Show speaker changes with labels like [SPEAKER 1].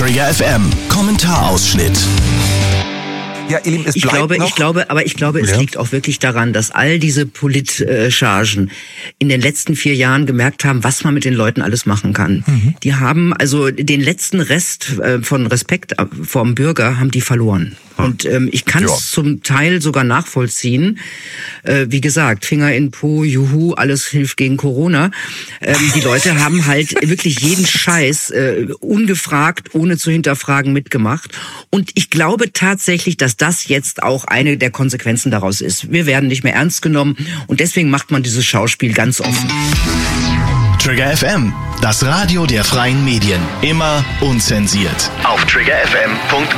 [SPEAKER 1] Trigger FM Kommentarausschnitt.
[SPEAKER 2] Ja, ihr Lieben, es bleibt noch.
[SPEAKER 3] Ich glaube, es liegt auch wirklich daran, dass all diese Politchargen in den letzten 4 Jahren gemerkt haben, was man mit den Leuten alles machen kann. Mhm. Die haben also den letzten Rest von Respekt vorm Bürger haben die verloren. Und ich kann es zum Teil sogar nachvollziehen. Wie gesagt, Finger in Po, juhu, alles hilft gegen Corona. Die Leute haben halt wirklich jeden Scheiß ungefragt, ohne zu hinterfragen mitgemacht. Und ich glaube tatsächlich, dass das jetzt auch eine der Konsequenzen daraus ist. Wir werden nicht mehr ernst genommen und deswegen macht man dieses Schauspiel ganz offen.
[SPEAKER 1] Trigger FM, das Radio der freien Medien. Immer unzensiert. Auf triggerfm.com.